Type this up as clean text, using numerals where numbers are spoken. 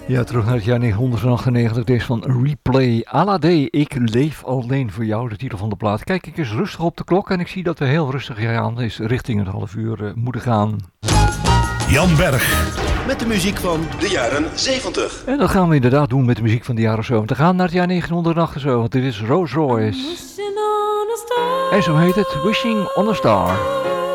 Ja, terug naar het jaar 1998. Deze van Replay. Alade, ik leef alleen voor jou, de titel van de plaat. Kijk ik eens rustig op de klok en ik zie dat we heel rustig aan is richting het half uur moeten gaan. Jan Berg. Met de muziek van de jaren 70. En dat gaan we inderdaad doen met de muziek van de jaren 70. We gaan naar het jaar 1978. Dit is Rolls Royce. En zo heet het Wishing on a Star.